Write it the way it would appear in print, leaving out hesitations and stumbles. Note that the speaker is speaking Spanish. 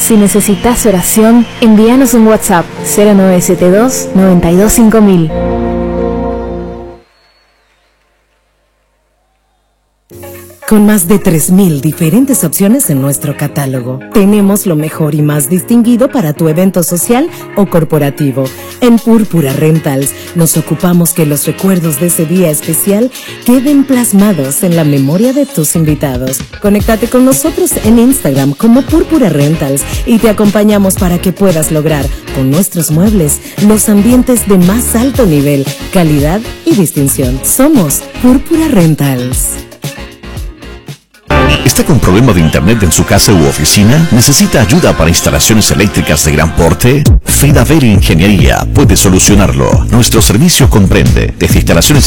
Si necesitas oración, envíanos un WhatsApp 0972 92 5000. Con más de 3,000 diferentes opciones en nuestro catálogo, tenemos lo mejor y más distinguido para tu evento social o corporativo. En Púrpura Rentals nos ocupamos que los recuerdos de ese día especial queden plasmados en la memoria de tus invitados. Conéctate con nosotros en Instagram como Púrpura Rentals y te acompañamos para que puedas lograr con nuestros muebles los ambientes de más alto nivel, calidad y distinción. Somos Púrpura Rentals. ¿Está con problema de internet en su casa u oficina? ¿Necesita ayuda para instalaciones eléctricas de gran porte? Fridavel Ingeniería puede solucionarlo. Nuestro servicio comprende desde instalaciones